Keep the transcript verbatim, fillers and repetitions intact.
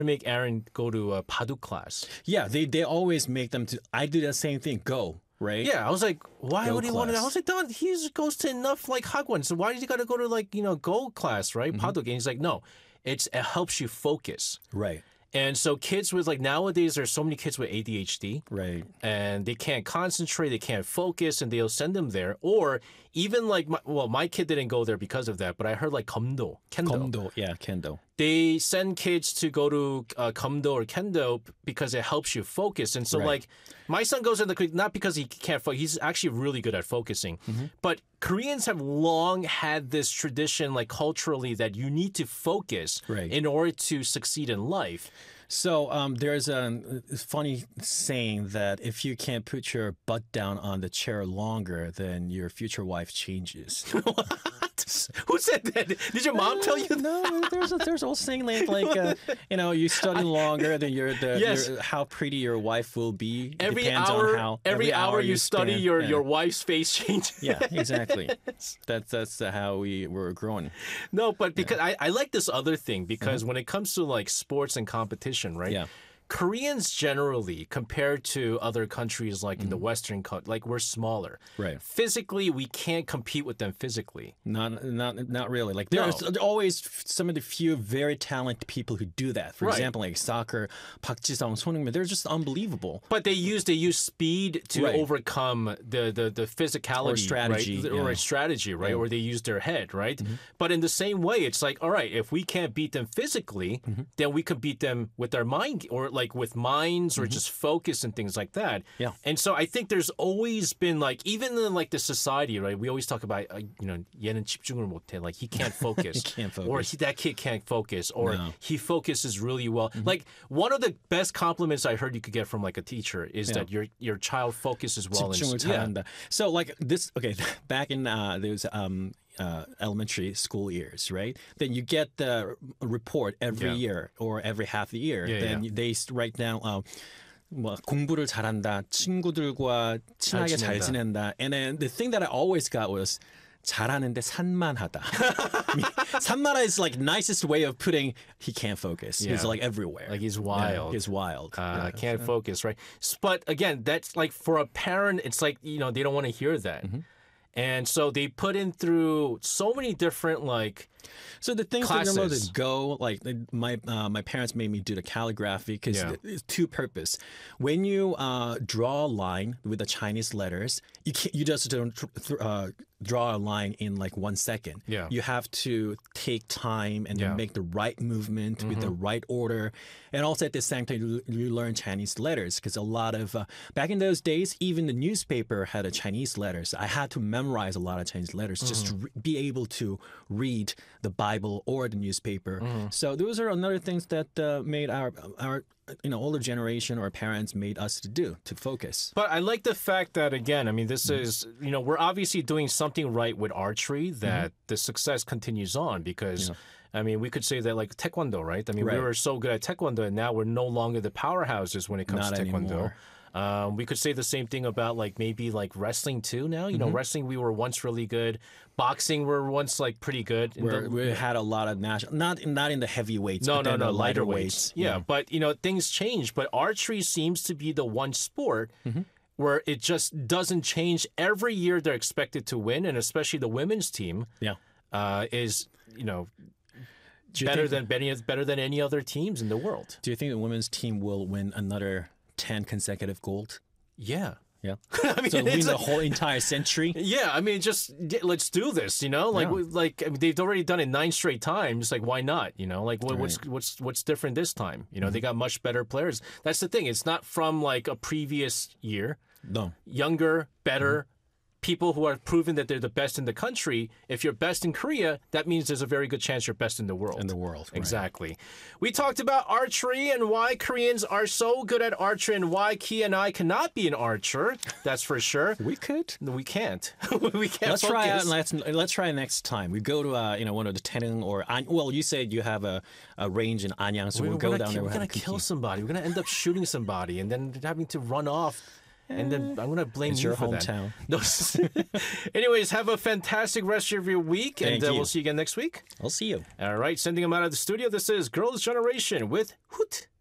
to make Aaron go to a Baduk class. Yeah, they they always make them to. I do the same thing. Go. Right? Yeah, I was like, why Go would he want to? I class. was like, Don, he goes to enough like hagwon, so why does he got to go to like you know Go class, right? Mm-hmm. Baduk, and he's like, no, it's it helps you focus. Right. And so kids with like nowadays, there's so many kids with A D H D, Right. and they can't concentrate, they can't focus, and they'll send them there. Or even like, my, well, my kid didn't go there because of that, but I heard like Komdo, Kendo. Kondo. Yeah, Kendo. They send kids to go to uh, Komdo or Kendo because it helps you focus. And so, Right. like, my son goes in the not because he can't focus. He's actually really good at focusing. Mm-hmm. But Koreans have long had this tradition, like culturally, that you need to focus Right. in order to succeed in life. So um, there's a funny saying that if you can't put your butt down on the chair longer, then your future wife changes. What? Who said that? Did your mom tell you that? No, there's a, there's a saying like like uh, you know you study longer, then you're the Yes. your, how pretty your wife will be. Every depends hour, on how every, hour, you study, spend. your, yeah. your wife's face changes. Yeah, exactly. That's that's uh, how we were growing. No, but because I, I like this other thing because when it comes to like sports and competition, right? Yeah. Koreans generally, compared to other countries like in the Western, co- like we're smaller. Right. Physically, we can't compete with them physically. Not not not really. Like there's No. always some of the few very talented people who do that. For Right. example, like soccer, Park Ji-sung, Son Heung-min, they're just unbelievable. But they use they use speed to Right. overcome the, the, the physicality Or strategy, right? yeah. or a strategy, right? Or they use their head, right? But in the same way, it's like, all right, if we can't beat them physically, then we could beat them with our mind or like with minds or just focus and things like that. Yeah. And so I think there's always been like even in like the society, right? We always talk about uh, you know 얘는 집중을 못해, like he can't focus, He can't or focus. he, that kid can't focus, or No. he focuses really well. Like one of the best compliments I heard you could get from like a teacher is Yeah. that your your child focuses well. 집중을 in, yeah. 잘한다. So like this, okay, back in uh, those um, uh, elementary school years, right? Then you get the report every Yeah. year or every half the year. Yeah, then yeah. they write down. Uh, 뭐 공부를 잘한다, 친구들과 친하게 잘 지낸다. 지낸다. And then the thing that I always got was 잘하는데 산만하다. I mean, 산만하 is like nicest way of putting he can't focus. He's Yeah. like everywhere. Like he's Yeah, wild. he's wild. Uh, Yeah. can't focus, right? S- But again, that's like for a parent, it's like, you know, they don't want to hear that. Mm-hmm. And so they put in through so many different like So the things that you're supposed classes. to go, like my uh, my parents made me do the calligraphy because Yeah. it's two purpose. When you uh, draw a line with the Chinese letters, you can't, you just don't th- uh, draw a line in like one second. Yeah. You have to take time and Yeah. then make the right movement with the right order, and also at the same time you, you learn Chinese letters because a lot of uh, back in those days, even the newspaper had a Chinese letters. I had to memorize a lot of Chinese letters just to re- be able to read the Bible or the newspaper. So those are another things that uh, made our our you know older generation or parents made us to do to focus. But I like the fact that, again, I mean, this is, you know, we're obviously doing something right with archery that the success continues on because, I mean, we could say that like Taekwondo, right? I mean, we Right. were so good at Taekwondo and now we're no longer the powerhouses when it comes Not to Taekwondo. anymore. Um, we could say the same thing about like maybe like wrestling too now. You know, wrestling, we were once really good. Boxing, we were once like pretty good. In Where the- we had a lot of national, not not in the heavyweights, no, but no, then no, the lighter lighter weights. weights. Yeah, but you know, things change. But archery seems to be the one sport where it just doesn't change. Every year they're expected to win, and especially the women's team yeah. uh, is, you know, Do you better think, than better, better than any other teams in the world. Do you think the women's team will win another ten consecutive gold? Yeah. Yeah. I mean, So win it's the like- whole entire century. yeah, I mean, just yeah, let's do this, you know. Like, Yeah. we- like I mean, they've already done it nine straight times. Like, why not? You know, like what, what's Right. what's what's different this time? You know, Mm-hmm. they got much better players. That's the thing. It's not from like a previous year. No. Younger, better Mm-hmm. people who are proven that they're the best in the country. If you're best in Korea, that means there's a very good chance you're best in the world. In the world, right. Exactly. We talked about archery and why Koreans are so good at archery and why Ki and I cannot be an archer. That's for sure. We could. No, we can't. we can't Let's try focus. out. Let's let's try next time. We go to uh, you know one of the Taenung or An- well, you said you have a, a range in Anyang, so We're, we'll go gonna, down ki- there. we're we'll gonna have to kill compete. somebody. We're gonna end up shooting somebody and then having to run off. and then I'm gonna blame It's you your for hometown. that. No. Anyways, have a fantastic rest of your week, Thank and uh, you. we'll see you again next week. I'll see you. All right, sending them out of the studio. This is Girls' Generation with Hoot.